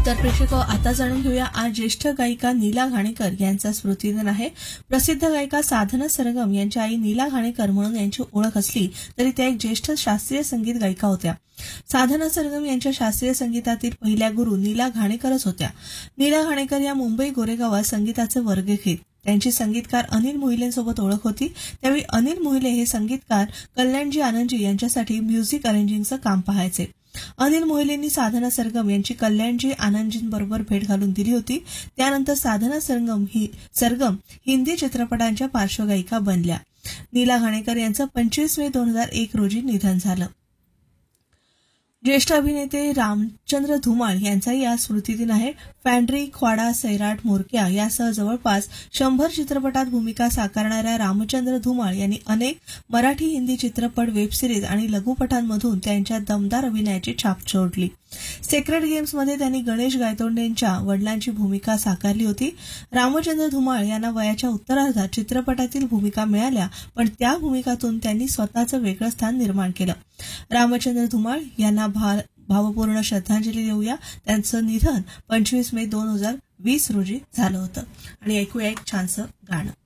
तर प्रेक्षको आता जाणून घेऊया आज ज्येष्ठ गायिका नीला घाणेकर यांचा स्मृतिदिन आहे. प्रसिद्ध गायिका साधना सरगम यांच्या आई नीला घाणेकर म्हणून यांची ओळख असली तरी त्या एक ज्येष्ठ शास्त्रीय संगीत गायिका होत्या. साधना सरगम यांच्या शास्त्रीय संगीतातील पहिल्या गुरु नीला घाणेकरच होत्या. नीला घाणेकर या मुंबई गोरेगावात संगीताचे वर्ग घेत. त्यांची संगीतकार अनिल मोहिलेंसोबत ओळख होती. त्यावेळी अनिल मोहिले हे संगीतकार कल्याणजी आनंदजी यांच्यासाठी म्युझिक अरेंजिंगचं काम पाहायचे. अनिल मोहिलेंनी साधना सरगम यांची कल्याणजी आनंदजींबरोबर भेट घालून दिली होती. त्यानंतर साधना सरगम हिंदी चित्रपटांच्या पार्श्वगायिका बनल्या. नीला घाणेकर यांचं 25 मे 2001 रोजी निधन झालं. ज्येष्ठ अभिनेते रामचंद्र धुमाळ यांचाही आज स्मृतिदिन आहे. फॅन्ड्री, ख्वाडा, सैराट, मोरक्या यासह जवळपास 100 चित्रपटात भूमिका साकारणाऱ्या रामचंद्र धुमाळ यांनी अनेक मराठी, हिंदी चित्रपट, वेब सिरीज आणि लघुपटांमधून त्यांच्या दमदार अभिनयाची छाप सोडली. सेक्रेट गेम्समध्ये त्यांनी गणेश गायतोंडेंच्या वडिलांची भूमिका साकारली होती. रामचंद्र धुमाळ यांना वयाच्या उत्तरार्धात चित्रपटातील भूमिका मिळाल्या, पण त्या भूमिकातून त्यांनी स्वतःचं वेगळं स्थान निर्माण केलं. रामचंद्र धुमाळ यांना भावपूर्ण श्रद्धांजली देऊया. त्यांचं निधन 25 मे 2020 रोजी झालं होतं. आणि ऐकूया एक छानसं गाणं.